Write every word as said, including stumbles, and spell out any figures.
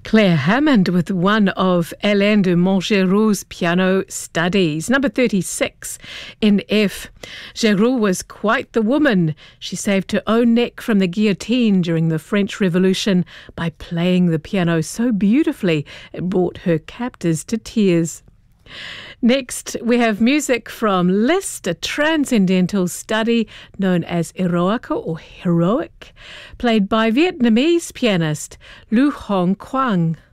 Claire Hammond with one of Alain de Montgeroux's piano studies, number thirty-six in F. Geroux was quite the woman. She saved her own neck from the guillotine during the French Revolution by playing the piano so beautifully it brought her captors to tears. Next, we have music from Liszt, a transcendental study known as Eroica or Heroic, played by Vietnamese pianist Lu Hong Quang.